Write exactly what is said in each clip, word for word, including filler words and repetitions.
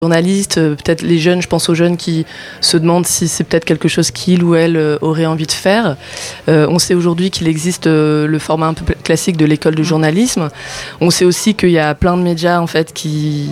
Journalistes, peut-être les jeunes, je pense aux jeunes qui se demandent si c'est peut-être quelque chose qu'ils ou elles auraient envie de faire. Euh, on sait aujourd'hui qu'il existe euh, le format un peu classique de l'école de journalisme. On sait aussi qu'il y a plein de médias en fait qui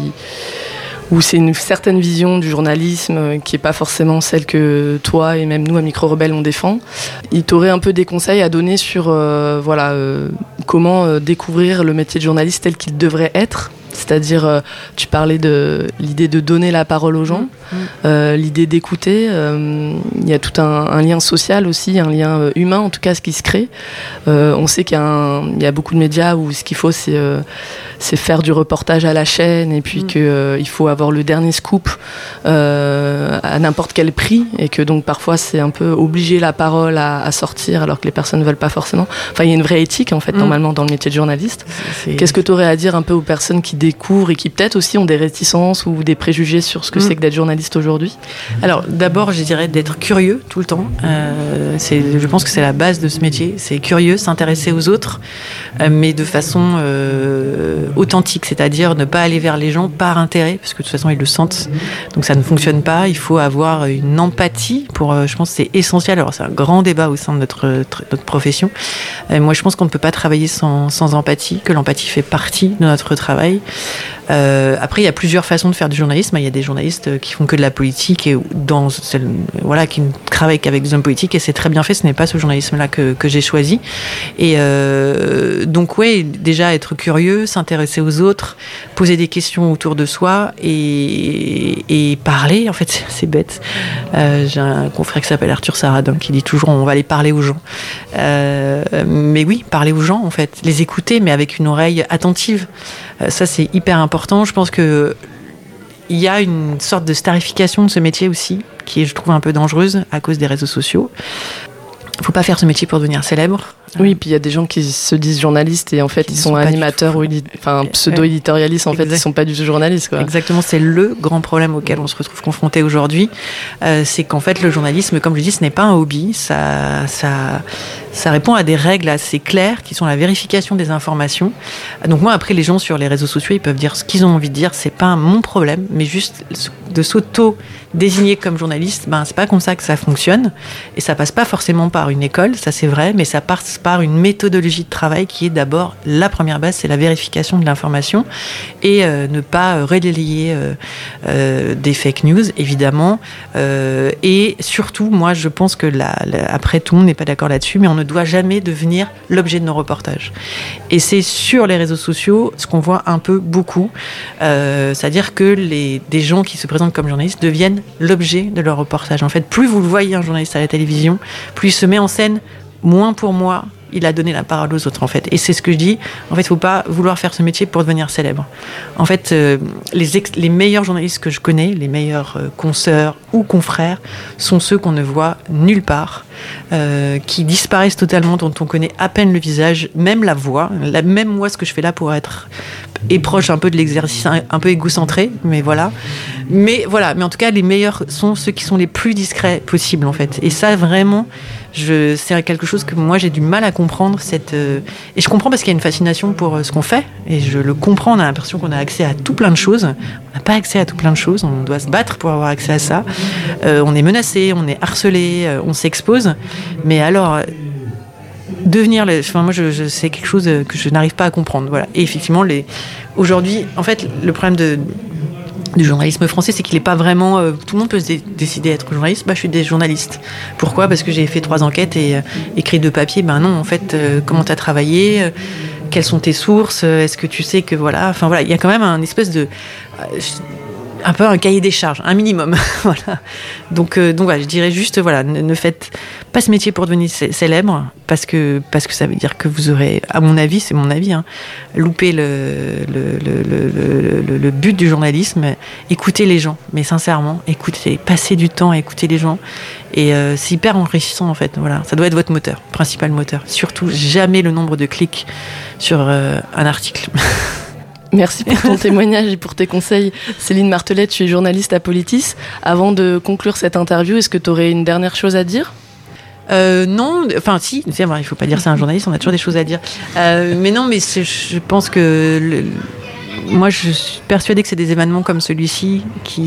où c'est une certaine vision du journalisme qui n'est pas forcément celle que toi et même nous à Micro Rebelle on défend. Il t'aurait un peu des conseils à donner sur euh, voilà, euh, comment euh, découvrir le métier de journaliste tel qu'il devrait être. C'est-à-dire, euh, tu parlais de l'idée de donner la parole aux gens, mmh. euh, l'idée d'écouter. Euh, il y a tout un, un lien social aussi, un lien euh, humain en tout cas, ce qui se crée. Euh, on sait qu'il y a, un, il y a beaucoup de médias où ce qu'il faut, c'est, euh, c'est faire du reportage à la chaîne et puis mmh. qu'il euh, faut avoir le dernier scoop euh, à n'importe quel prix et que donc parfois c'est un peu obliger la parole à, à sortir alors que les personnes ne veulent pas forcément. Enfin, il y a une vraie éthique en fait, mmh. normalement, dans le métier de journaliste. C'est... Qu'est-ce que tu aurais à dire un peu aux personnes qui découvrent et qui peut-être aussi ont des réticences ou des préjugés sur ce que mmh. c'est que d'être journaliste aujourd'hui? Alors d'abord je dirais d'être curieux tout le temps. Euh, c'est, je pense que c'est la base de ce métier. C'est curieux, s'intéresser aux autres, euh, mais de façon euh, authentique, c'est-à-dire ne pas aller vers les gens par intérêt, parce que de toute façon ils le sentent. Donc ça ne fonctionne pas. Il faut avoir une empathie. Pour, euh, je pense que c'est essentiel. Alors c'est un grand débat au sein de notre, notre profession. Euh, moi je pense qu'on ne peut pas travailler sans, sans empathie, que l'empathie fait partie de notre travail. Euh, après, il y a plusieurs façons de faire du journalisme. Il y a des journalistes qui font que de la politique et dans, voilà, qui ne travaillent qu'avec des hommes politiques et c'est très bien fait. Ce n'est pas ce journalisme-là que, que j'ai choisi. Et euh, donc, ouais, déjà être curieux, s'intéresser aux autres, poser des questions autour de soi et, et parler. En fait, c'est, c'est bête. Euh, j'ai un confrère qui s'appelle Arthur Saradin qui dit toujours on va aller parler aux gens. Euh, mais oui, parler aux gens, en fait, les écouter, mais avec une oreille attentive. Euh, ça, c'est hyper important. Je pense qu'il y a une sorte de starification de ce métier aussi, qui est, je trouve, un peu dangereuse à cause des réseaux sociaux. Il ne faut pas faire ce métier pour devenir célèbre. Oui, puis il y a des gens qui se disent journalistes et en fait, ils sont, sont animateurs ou édi- enfin, pseudo-éditorialistes, en exact. fait, ils ne sont pas du tout journalistes. Quoi. Exactement, c'est le grand problème auquel on se retrouve confronté aujourd'hui. Euh, c'est qu'en fait, le journalisme, comme je dis, ce n'est pas un hobby. Ça, ça, ça répond à des règles assez claires qui sont la vérification des informations. Donc moi, après, les gens sur les réseaux sociaux, ils peuvent dire ce qu'ils ont envie de dire. Ce n'est pas mon problème, mais juste de s'auto-désigner comme journaliste, ben, ce n'est pas comme ça que ça fonctionne. Et ça ne passe pas forcément par une école, ça c'est vrai, mais ça passe par une méthodologie de travail qui est d'abord la première base, c'est la vérification de l'information et euh, ne pas relayer euh, euh, des fake news, évidemment. Euh, et surtout, moi, je pense que la, la, après, tout le monde n'est pas d'accord là-dessus, mais on ne doit jamais devenir l'objet de nos reportages. Et c'est sur les réseaux sociaux ce qu'on voit un peu beaucoup, euh, c'est-à-dire que les, des gens qui se présentent comme journalistes deviennent l'objet de leur reportage. En fait, plus vous le voyez un journaliste à la télévision, plus il se met en scène, moins pour moi, il a donné la parole aux autres, en fait. Et c'est ce que je dis. En fait, il ne faut pas vouloir faire ce métier pour devenir célèbre. En fait, euh, les, ex- les meilleurs journalistes que je connais, les meilleurs euh, consoeurs ou confrères, sont ceux qu'on ne voit nulle part, euh, qui disparaissent totalement, dont on connaît à peine le visage, même la voix. La, même moi, ce que je fais là pour être et proche un peu de l'exercice, un, un peu égocentré, mais voilà. Mais voilà, mais en tout cas, les meilleurs sont ceux qui sont les plus discrets possibles, en fait. Et ça, vraiment, je, c'est quelque chose que moi, j'ai du mal à comprendre. Cette, euh, et je comprends parce qu'il y a une fascination pour euh, ce qu'on fait, et je le comprends, on a l'impression qu'on a accès à tout plein de choses. On n'a pas accès à tout plein de choses, on doit se battre pour avoir accès à ça. Euh, on est menacé, on est harcelé, euh, on s'expose. Mais alors... devenir, les, enfin moi je, je, c'est quelque chose que je n'arrive pas à comprendre, voilà. Et effectivement, les, aujourd'hui, en fait, le problème de, du journalisme français, c'est qu'il n'est pas vraiment, euh, tout le monde peut se dé- décider d'être journaliste. Bah, je suis des journalistes. Pourquoi ? Parce que j'ai fait trois enquêtes et euh, écrit deux papiers. Ben non, en fait, euh, comment tu as travaillé ? euh, Quelles sont tes sources ? Est-ce que tu sais que voilà, enfin voilà, il y a quand même un espèce de euh, un peu un cahier des charges, un minimum. Voilà. Donc, euh, donc voilà, je dirais juste, voilà, ne, ne faites pas ce métier pour devenir c- célèbre, parce que, parce que ça veut dire que vous aurez, à mon avis, c'est mon avis, hein, loupé le, le, le, le, le, le but du journalisme. Écoutez les gens, mais sincèrement, écoutez, passez du temps à écouter les gens. Et euh, c'est hyper enrichissant, en fait. Voilà, ça doit être votre moteur, principal moteur. Surtout, jamais le nombre de clics sur euh, un article. Merci pour ton témoignage et pour tes conseils. Céline Martelet, tu es journaliste à Politis. Avant de conclure cette interview, est-ce que tu aurais une dernière chose à dire ? Euh, non, enfin si, il ne faut pas dire ça à un journaliste, on a toujours des choses à dire. Euh, mais non, mais c'est, je pense que le, moi je suis persuadée que c'est des événements comme celui-ci qui